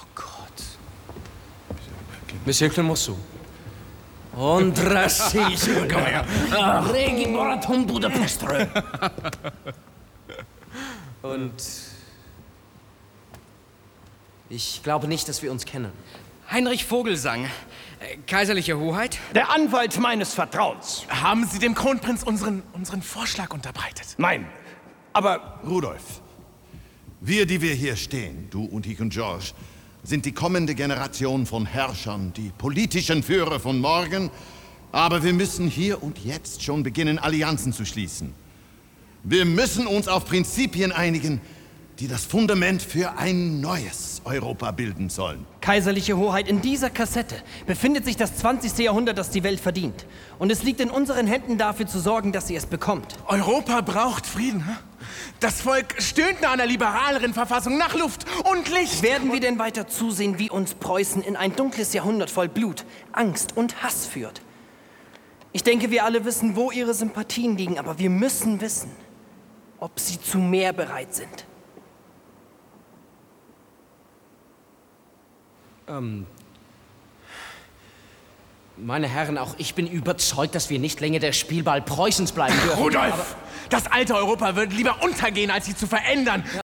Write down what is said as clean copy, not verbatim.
Gott. Monsieur Clemenceau. Und Rassismus. Komm her. Regi Moraton Budapest. Und ich glaube nicht, dass wir uns kennen. Heinrich Vogelsang, kaiserliche Hoheit? Der Anwalt meines Vertrauens. Haben Sie dem Kronprinz unseren Vorschlag unterbreitet? Nein, aber... Rudolf, wir, die wir hier stehen, du und ich und George, sind die kommende Generation von Herrschern, die politischen Führer von morgen. Aber wir müssen hier und jetzt schon beginnen, Allianzen zu schließen. Wir müssen uns auf Prinzipien einigen, die das Fundament für ein neues Europa bilden sollen. Kaiserliche Hoheit, in dieser Kassette befindet sich das 20. Jahrhundert, das die Welt verdient. Und es liegt in unseren Händen, dafür zu sorgen, dass sie es bekommt. Europa braucht Frieden. Das Volk stöhnt nach einer liberaleren Verfassung, nach Luft und Licht. Werden wir denn weiter zusehen, wie uns Preußen in ein dunkles Jahrhundert voll Blut, Angst und Hass führt? Ich denke, wir alle wissen, wo ihre Sympathien liegen, aber wir müssen wissen, ob sie zu mehr bereit sind. Meine Herren, auch ich bin überzeugt, dass wir nicht länger der Spielball Preußens bleiben dürfen. Rudolf, das alte Europa wird lieber untergehen, als sie zu verändern.